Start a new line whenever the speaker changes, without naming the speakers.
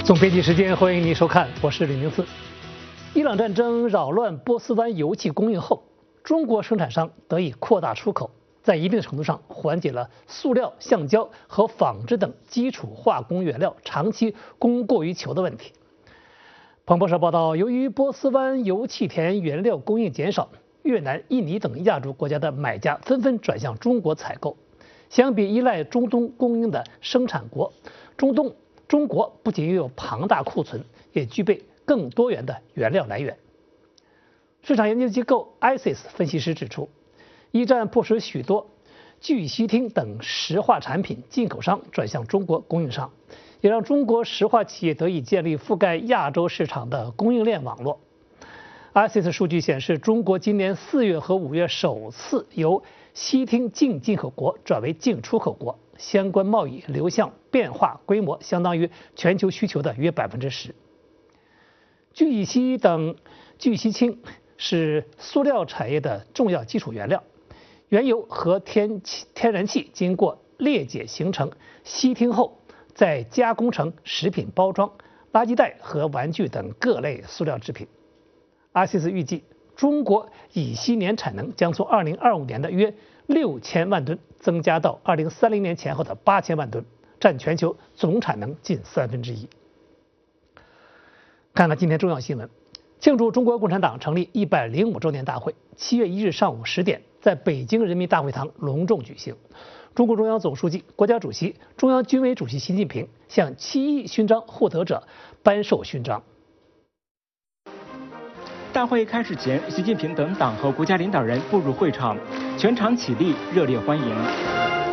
总编辑时间，欢迎您收看，我是李明四。伊朗战争扰乱波斯湾油气供应后，中国生产商得以扩大出口，在一定程度上缓解了塑料、橡胶和纺织等基础化工原料长期供过于求的问题。彭博社报道，由于波斯湾油气田原料供应减少，越南、印尼等亚洲国家的买家纷纷转向中国采购。相比依赖中东供应的生产国，中国不仅拥有庞大库存，也具备更多元的原料来源。市场研究机构 ICIS 分析师指出，一战迫使许多聚乙烯烃等石化产品进口商转向中国供应商，也让中国石化企业得以建立覆盖亚洲市场的供应链网络。ICIS 数据显示，中国今年4月和5月首次由烯烃净进口国转为净出口国，相关贸易流向变化规模相当于全球需求的约10%。聚乙烯等聚乙烯烃是塑料产业的重要基础原料，原油和天然气经过裂解形成烯烃后，再加工成食品包装、垃圾袋和玩具等各类塑料制品。ICIS 预计，中国乙烯年产能将从2025年的约6000万吨增加到2030年前后的8000万吨，占全球总产能近1/3。看看今天重要新闻，庆祝中国共产党成立105周年大会，7月1日上午10点在北京人民大会堂隆重举行。中共中央总书记、国家主席、中央军委主席习近平向7·1勋章获得者颁授勋章。
大会开始前，习近平等党和国家领导人步入会场，全场起立热烈欢迎。